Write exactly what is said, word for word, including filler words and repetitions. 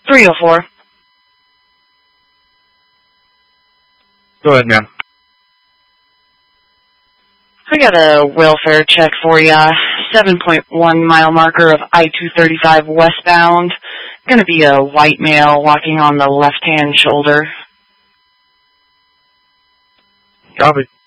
three oh four. Go ahead, ma'am. I got a welfare check for ya. seven point one mile marker of I two thirty-five westbound. Gonna be a white male walking on the left-hand shoulder. Copy.